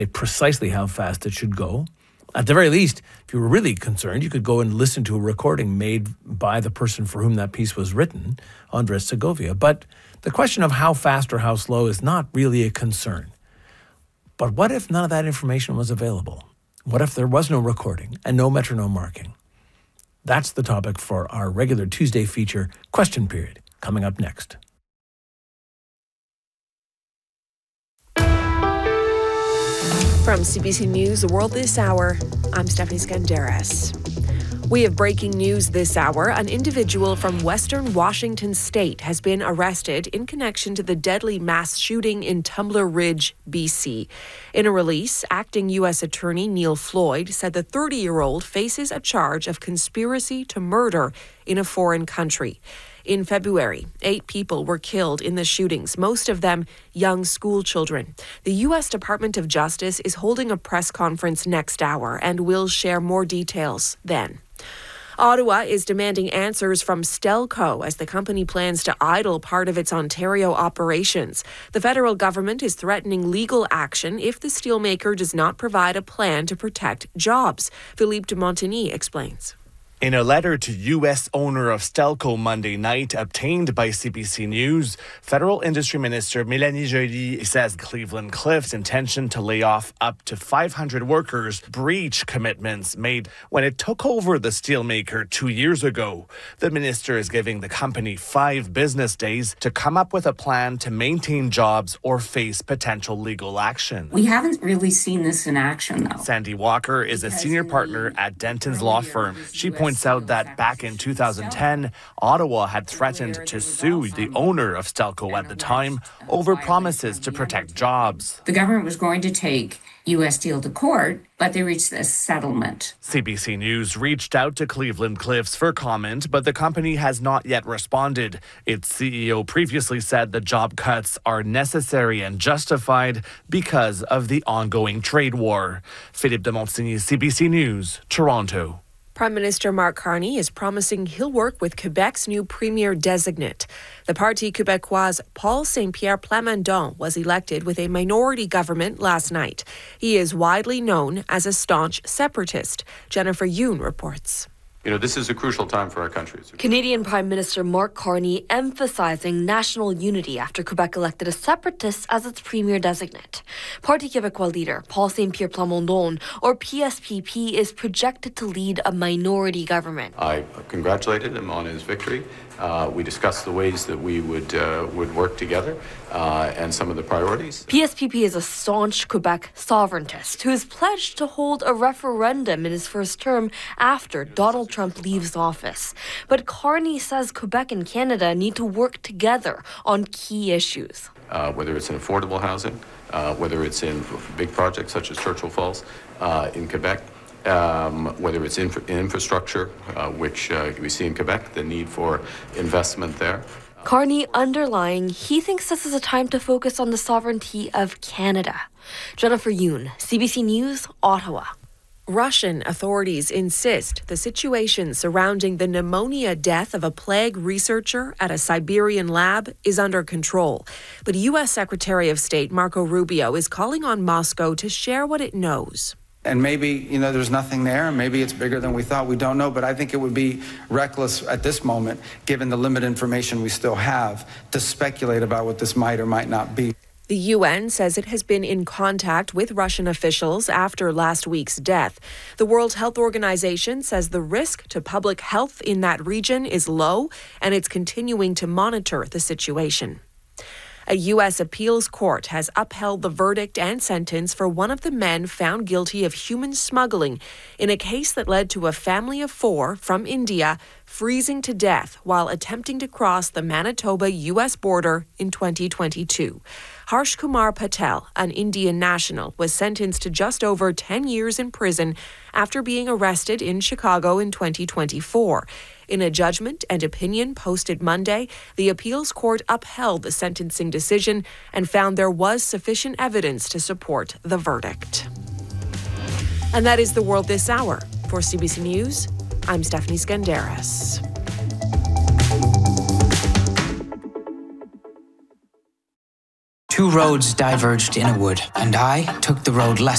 precisely how fast it should go. At the very least, if you were really concerned, you could go and listen to a recording made by the person for whom that piece was written, Andres Segovia. But the question of how fast or how slow is not really a concern. But what if none of that information was available? What if there was no recording and no metronome marking? That's the topic for our regular Tuesday feature, Question Period, coming up next. From CBC News, The World This Hour, I'm Stephanie Skandaris. We have breaking news this hour. An individual from Western Washington State has been arrested in connection to the deadly mass shooting in Tumbler Ridge, BC. In a release, acting U.S. Attorney Neil Floyd said the 30-year-old faces a charge of conspiracy to murder in a foreign country. In February, 8 people were killed in the shootings, most of them young school children. The U.S. Department of Justice is holding a press conference next hour and will share more details then. Ottawa is demanding answers from Stelco as the company plans to idle part of its Ontario operations. The federal government is threatening legal action if the steelmaker does not provide a plan to protect jobs. Philippe de Montigny explains. In a letter to U.S. owner of Stelco Monday night, obtained by CBC News, Federal Industry Minister Mélanie Joly says Cleveland-Cliffs' intention to lay off up to 500 workers breach commitments made when it took over the steelmaker 2 years ago. The minister is giving the company 5 business days to come up with a plan to maintain jobs or face potential legal action. We haven't really seen this in action, though. Sandy Walker is a senior partner at Denton's law firm. She points out that back in 2010, Ottawa had threatened to sue the owner of Stelco at the time over promises to protect jobs. The government was going to take U.S. Steel to court, but they reached this settlement. CBC News reached out to Cleveland-Cliffs for comment, but the company has not yet responded. Its CEO previously said the job cuts are necessary and justified because of the ongoing trade war. Philippe de Montigny, CBC News, Toronto. Prime Minister Mark Carney is promising he'll work with Quebec's new premier designate. The Parti Québécois' Paul Saint-Pierre Plamondon was elected with a minority government last night. He is widely known as a staunch separatist. Jennifer Yoon reports. This is a crucial time for our country. Canadian Prime Minister Mark Carney emphasizing national unity after Quebec elected a separatist as its premier designate. Parti Québécois leader Paul Saint-Pierre Plamondon, or PSPP, is projected to lead a minority government. I congratulated him on his victory. We discussed the ways that we would work together and some of the priorities. PSPP is a staunch Quebec sovereigntist who has pledged to hold a referendum in his first term after Donald Trump leaves office. But Carney says Quebec and Canada need to work together on key issues. Whether it's in affordable housing, whether it's in big projects such as Churchill Falls in Quebec, whether it's infrastructure, which we see in Quebec, the need for investment there. Carney underlying, he thinks this is a time to focus on the sovereignty of Canada. Jennifer Yoon, CBC News, Ottawa. Russian authorities insist the situation surrounding the pneumonia death of a plague researcher at a Siberian lab is under control. But U.S. Secretary of State Marco Rubio is calling on Moscow to share what it knows. And maybe, there's nothing there, and maybe it's bigger than we thought. We don't know, but I think it would be reckless at this moment, given the limited information we still have, to speculate about what this might or might not be. The UN says it has been in contact with Russian officials after last week's death. The World Health Organization says the risk to public health in that region is low, and it's continuing to monitor the situation. A U.S. appeals court has upheld the verdict and sentence for one of the men found guilty of human smuggling in a case that led to a family of 4 from India freezing to death while attempting to cross the Manitoba-U.S. border in 2022. Harsh Kumar Patel, an Indian national, was sentenced to just over 10 years in prison after being arrested in Chicago in 2024. In a judgment and opinion posted Monday, the appeals court upheld the sentencing decision and found there was sufficient evidence to support the verdict. And that is The World This Hour. For CBC News, I'm Stephanie Skandaris. Two roads diverged in a wood, and I took the road less